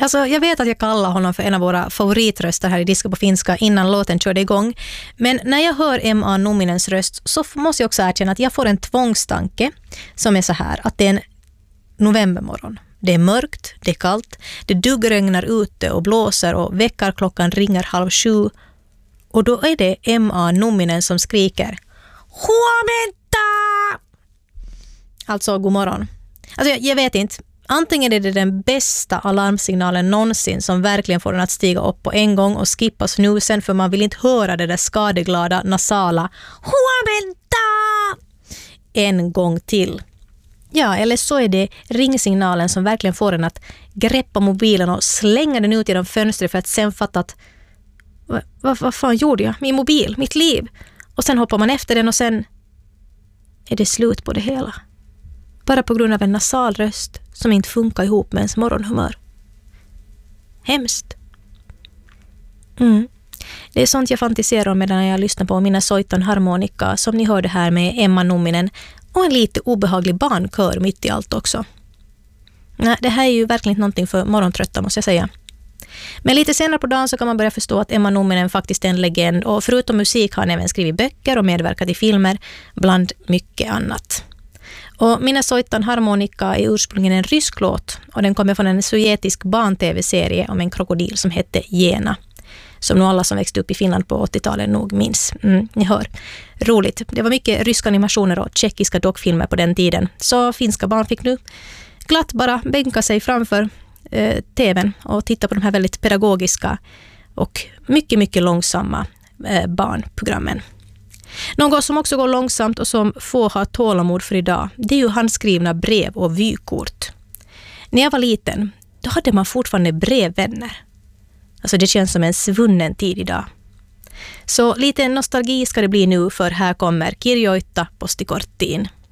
Alltså, jag vet att jag kallar honom för en av våra favoritröster här i Diska på finska innan låten körde igång. Men när jag hör M.A. Numminens röst så måste jag också erkänna att jag får en tvångstanke som är så här, att det är en novembermorgon. Det är mörkt, det är kallt, det duggregnar ute och blåser och väckarklockan ringer 6:30. Och då är det M.A. Numminen som skriker "Huomenta!" Alltså god morgon. Alltså jag vet inte. Antingen är det den bästa alarmsignalen någonsin som verkligen får den att stiga upp på en gång och skippa snusen för man vill inte höra det där skadeglada, nasala "Huomenta!" en gång till. Ja, eller så är det ringsignalen som verkligen får den att greppa mobilen och slänga den ut genom fönstret för att sen fatta att vad fan gjorde jag? Min mobil, mitt liv. Och sen hoppar man efter den och sen är det slut på det hela. Bara på grund av en nasal röst som inte funkar ihop med ens morgonhumör. Hemskt. Det är sånt jag fantiserar om medan jag lyssnar på mina Soiton harmonika som ni hörde här med Emma Numminen och en lite obehaglig barnkör mitt i allt också. Nej, det här är ju verkligen någonting för morgontrötta måste jag säga. Men lite senare på dagen så kan man börja förstå att Emma Numminen faktiskt är en legend och förutom musik har han även skrivit böcker och medverkat i filmer bland mycket annat. Och Mina Soiton harmonika är ursprungligen en rysk låt och den kommer från en sovjetisk barn-tv-serie om en krokodil som hette Jena. Som nog alla som växte upp i Finland på 80-talet nog minns. Ni hör. Roligt. Det var mycket ryska animationer och tjeckiska dockfilmer på den tiden. Så finska barn fick nu glatt bara bänka sig framför tvn och titta på de här väldigt pedagogiska och mycket, mycket långsamma barnprogrammen. Något som också går långsamt och som få har tålamod för idag, det är ju handskrivna brev och vykort. När jag var liten, då hade man fortfarande brevvänner. Alltså det känns som en svunnen tid idag. Så lite nostalgi ska det bli nu för här kommer Kirjoitta postikorttiin.